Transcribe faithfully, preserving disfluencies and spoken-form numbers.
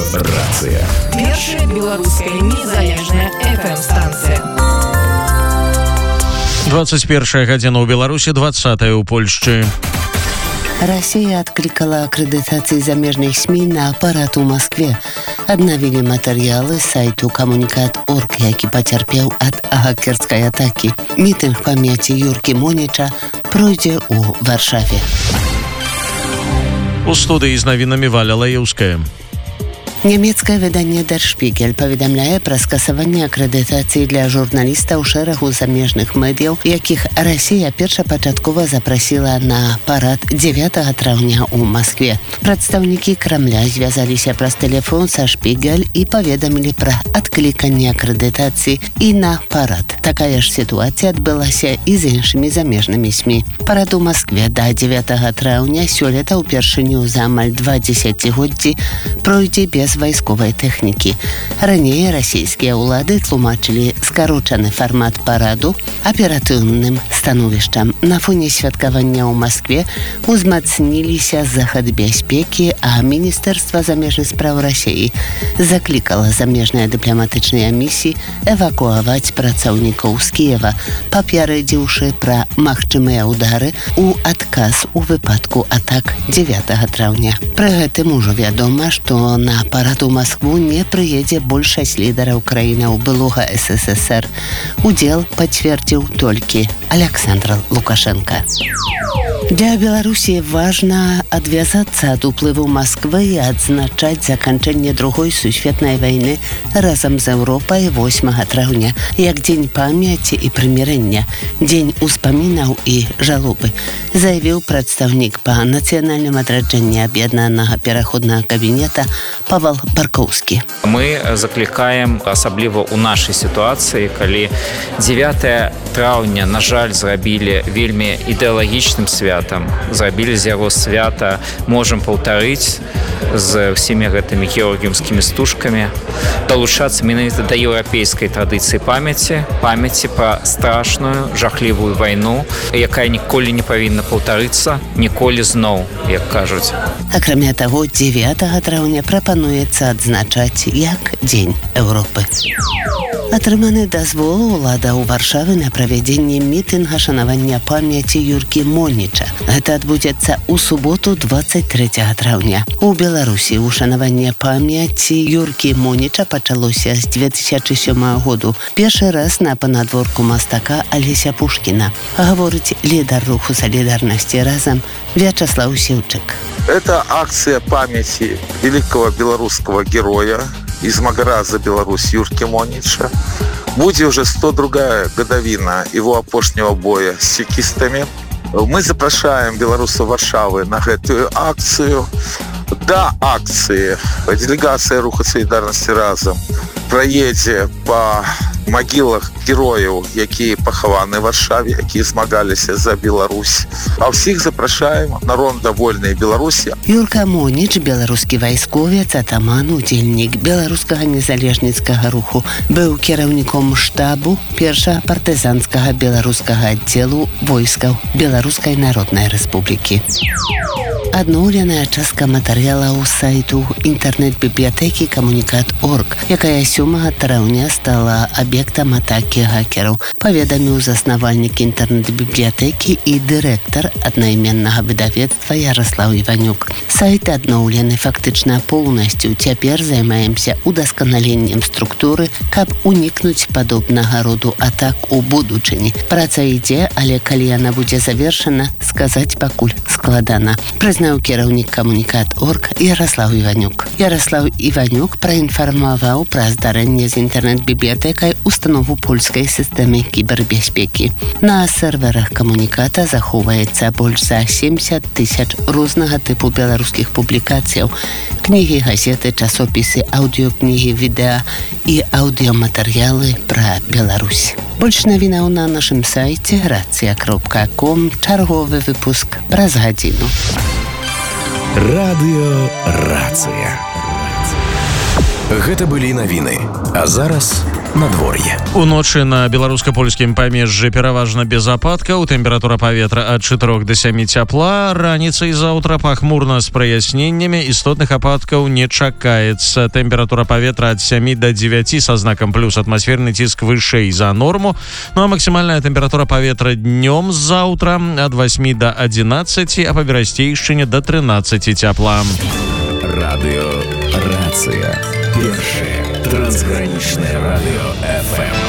Рацыя. Першая беларуская незалежная эф эм-станцыя. двадцать первая гадзіна ў Беларусі, двадцатая ў Польшчы. Россия откликала аккредитации замежных СМИ на аппарат у Москве. Обновили материалы сайту коммуникат точка орг, які потерпел от хакерской атаки. Митинг памяти Юрки Монича пройдзе у Варшаве. У студыі з навінамі Валя Лаеўская. Нямецкае выданне Der Spiegel паведамляе пра скасаванне акрэдытацыі для журналістаў шэрагу замежных медыяў, якіх Расія першапачаткова запрасіла на парад дзевятага траўня ў Маскве. Прадстаўнікі Крамля звязаліся праз тэлефон са Шпігель і паведамілі пра адкліканне акрэдытацыі і на парад. Такая ж сітуацыя адбылася і з іншымі замежнымі СМІ. Парад у Маскве да дзевятага траўня сёлета ўпершыню за амаль два дзесяцігоддзі пройдзе без вайсковай тэхнікі. Раней расійскія ўлады тлумачылі скарочаны фармат параду аператыўным становішчам. На фоне святкавання ў Маскве узмацніліся захад бяспекі, а Міністэрства замежных спраў Расіі заклікала замежныя дыпламатычныя місіі эвакуаваць працаўнікоў з Кіева, папярэдзіўшы пра магчымыя ўдары ў адказ у выпадку атак дзевятага траўня. Пры гэтым ужо вядома, што на парад у Маскву не прыедзе большасць лідараў краінаў былога эс эс эс эр. Удзел пацвердзіў толькі Александр Лукашенко. Для Беларусі важна адвязацца ад уплыву Масквы і адзначаць заканчэнне другой сусветнай вайны разам з Еўропай восьмага траўня, як дзень памяці і прымірэння, дзень успамінаў і жалобы, заявіў прадстаўнік па нацыянальным адраджэнні аб'яднанага пераходнага кабінета Павел Баркоўскі. Мы заклікаем, асабліва ў нашай сітуацыі, калі дзевятага траўня, на жаль, зрабілі вельмі ідэалагічным святам, зрабілі з яго свята, можам паўтарыць з ўсімі гэтымі георгіўскімі стужкамі, далучацца менавіта да еўрапейскай традыцыі памяці, памяці пра страшную, жахлівую вайну, якая ніколі не павінна паўтарыцца, ніколі зноў, як кажуць. Акрамя таго, дзевятага траўня прапануецца адзначаць як Дзень Еўропы. Атрыманы дазвол улада ў Варшавы на правядзенне мітынга шанавання памяці Юркі Моніча. Гэта адбудзецца ў суботу двадцать трэцяга траўня. У Беларусі ушанаванне памяці Юркі Моніча пачалося з две тысячы сёмага году. Першы раз на панадворку мастака Алеся Пушкіна. Гаворыць лідар руху солідарнасці разам Вячаслав Сіўчык. Это акция памяти великого белорусского героя из Магара за Беларусь Юрки Монича. Будет уже сто другая годовина его опошнего боя с чекистами. Мы запрашаем белорусов Варшавы на эту акцию. До акции делегация Руха солідарнасці разом проедзе по могилах герояў, якія пахаваны в Варшаве, якія змагаліся за Беларусь. А ўсіх запрашаем народна вольнай Беларусі. Юрка Моніч, беларускі вайсковец, атаман, удзельнік беларускага незалежніцкага руху, быў кіраўніком штабу першага партызанскага беларускага аддзелу войскаў Беларускай Народнай Рэспублікі. Адноўленая частка матэрыялаў сайту інтэрнэт-бібліятэкі камунікат точка орг, якая сёмага траўня стала аб'ектам атакі хакераў, паведаміў заснавальнік інтэрнэт-бібліятэкі і дырэктар аднайменнага выдавецтва Ярослав Іванюк. Сайт адноўлены фактычна поўнасцю. Цяпер займаемся удасканаленнем структуры, каб унікнуць падобнага роду атак у будучыні. Праца ідзе, але калі яна будзе завершана, сказаць пакуль складана. Прызнаў кіраўнік камунікат точка орг Ярослав Іванюк. Ярослав Іванюк праінфармаваў пра здарэнне з інтэрнэт-бібліятэкай установу польскай сістэмы кібербяспекі. На серверах камуніката захоўваецца больш за семьдесят тысяч рознага тыпу беларускіх публікацыяў, кнігі, газеты, часопісы, аўдыёкнігі, відэа і аўдыёматэрыялы пра Беларусь. Больш навінаў на нашым сайце рацыя кропка ком. Чарговы выпуск праз гадзіну. Радыё Рацыя. Гэта былі навіны. А зараз надвор'е. Уночы на беларуска-польскім памежжы пераважна без ападкаў, тэмпература паветра ад чатырох да сямі цяпла, раніцай заўтра пахмурна з праясненнямі, істотных ападкаў не чакаецца. Тэмпература паветра ад сямі да дзевяці са знакам плюс, атмасферны ціск вышэй за норму. Ну а максімальная тэмпература паветра днём заўтра ад васьмі да адзінаццаці, а па берасцейшчыне да трынаццаці цяпла. Радыё Рацыя. Першае трансгранічнае радыё эф эм.